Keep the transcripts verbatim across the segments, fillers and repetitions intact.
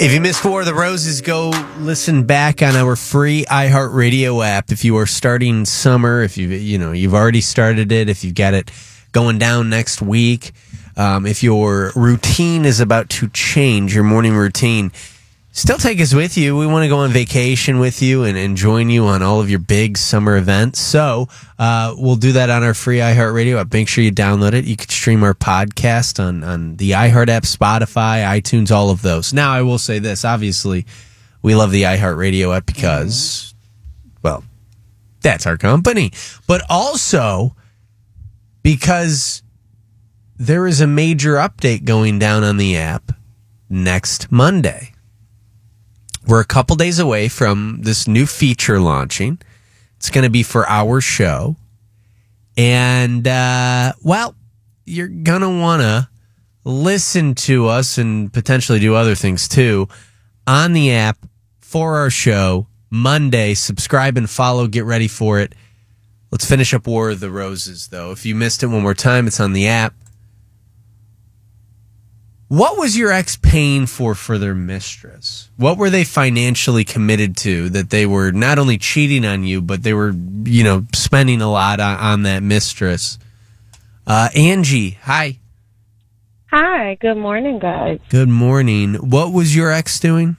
If you missed War of the Roses, go listen back on our free iHeartRadio app. If you are starting summer, if you you know you've already started it, if you've got it going down next week, um, if your routine is about to change, your morning routine, still take us with you. We want to go on vacation with you and, and join you on all of your big summer events. So uh, we'll do that on our free iHeartRadio app. Make sure you download it. You can stream our podcast on, on the iHeart app, Spotify, iTunes, all of those. Now, I will say this. Obviously, we love the iHeartRadio app because, well, that's our company. But also because there is a major update going down on the app next Monday. We're a couple days away from this new feature launching. It's going to be for our show. And, uh, well, you're going to want to listen to us and potentially do other things too on the app for our show Monday. Subscribe and follow. Get ready for it. Let's finish up War of the Roses, though. If you missed it one more time, it's on the app. What was your ex paying for for their mistress? What were they financially committed to that they were not only cheating on you, but they were, you know, spending a lot on, on that mistress? Uh, Angie, hi. Hi, good morning, guys. Good morning. What was your ex doing?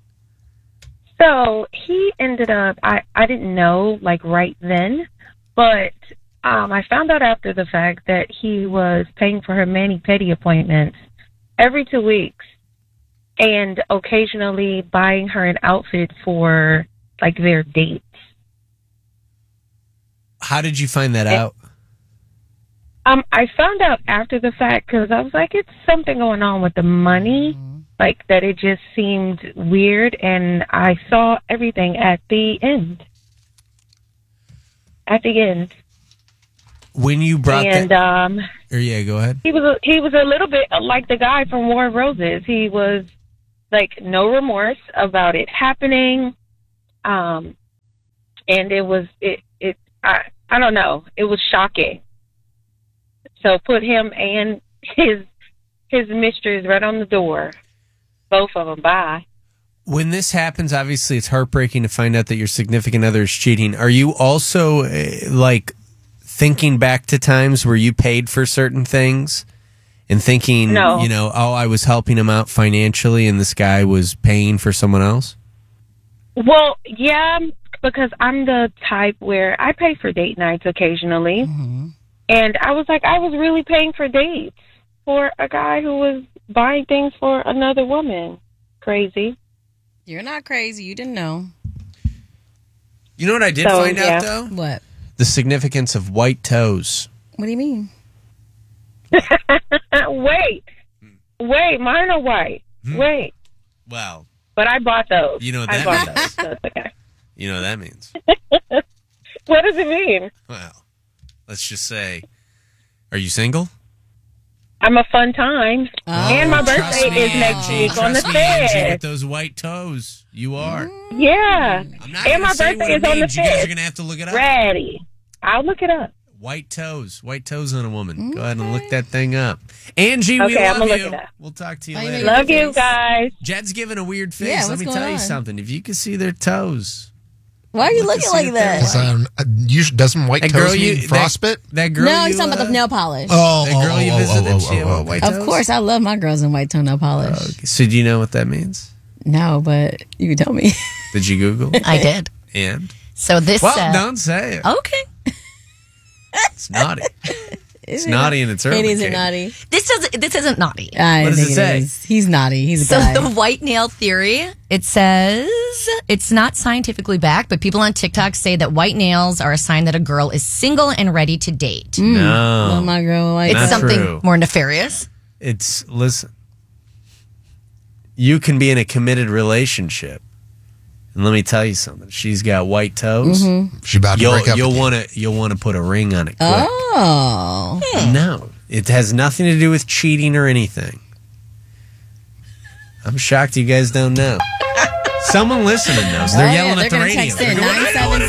So he ended up, I, I didn't know, like, right then, but um, I found out after the fact that he was paying for her mani-pedi appointments every two weeks and occasionally buying her an outfit for, like, their dates. How did you find that and, out? Um, I found out after the fact because I was like, it's something going on with the money, mm-hmm. like that it just seemed weird, and I saw everything at the end. At the end. When you brought and, that... um... Or yeah, go ahead. He was a, he was a little bit like the guy from War of Roses. He was like no remorse about it happening, um, and it was it it I I don't know. It was shocking. So put him and his his mistress right on the door, both of them. Bye. When this happens, obviously it's heartbreaking to find out that your significant other is cheating. Are you also uh, like? thinking back to times where you paid for certain things and thinking, no. you know, oh, I was helping him out financially and this guy was paying for someone else? Well, yeah, because I'm the type where I pay for date nights occasionally. Mm-hmm. And I was like, I was really paying for dates for a guy who was buying things for another woman. Crazy. You're not crazy. You didn't know. You know what I did so, find yeah. out, though? What? The significance of white toes. What do you mean? Wait. Wait, mine are white. Hmm. Wait. Well. But I bought those. You know what that I bought means. those, so it's okay. You know what that means. What does it mean? Well, let's just say, are you single? I'm a fun time. Oh, and my birthday me, is next Angie. week on the Trust me, Angie, with fifth. those white toes. You are. Yeah. I'm not and my say birthday is on the means. You guys are fifth. going to have to look it up. Ready. I'll look it up. White toes. White toes on a woman. Okay. Go ahead and look that thing up. Angie, we okay, love I'm you. Look it up. We'll talk to you I later. Love you guys. Jed's giving a weird face. Yeah, Let what's me going tell you on? something. If you can see their toes. Why are you Look looking to see like if they're that? white. Um, you, doesn't white That toes girl mean you- frostbite? That, that girl No, you, he's talking about uh, the nail polish. Oh, that girl oh, you oh, visited, oh, she had oh, oh, white oh. toes? Of course, I love my girls in white toenail polish. Oh, okay. So do you know what that means? No, but you can tell me. Did you Google? I did. And? So this. Well, uh, don't say it. Okay. It's naughty. It's naughty in its early It isn't game. naughty. This doesn't. This isn't naughty. I What does think it say? is. He's naughty. He's a So guy. the white nail theory, it says it's not scientifically backed, but people on TikTok say that white nails are a sign that a girl is single and ready to date. Love No. my girl with white It's Not toes. something true. more nefarious. It's, listen, you can be in a committed relationship. And let me tell you something. She's got white toes. Mm-hmm. She's about to You'll break up. you'll want to you'll want to put a ring on it quick. Oh. No, it has nothing to do with cheating or anything. I'm shocked you guys don't know. Someone listening knows. They're Oh, yeah, yelling they're at the gonna radio. text They're in going, "I know nine seven